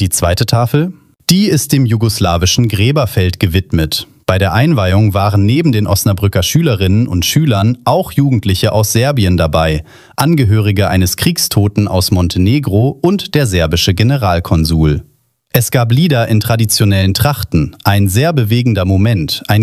Die zweite Tafel? Die ist dem jugoslawischen Gräberfeld gewidmet. Bei der Einweihung waren neben den Osnabrücker Schülerinnen und Schülern auch Jugendliche aus Serbien dabei, Angehörige eines Kriegstoten aus Montenegro und der serbische Generalkonsul. Es gab Lieder in traditionellen Trachten, ein sehr bewegender Moment, ein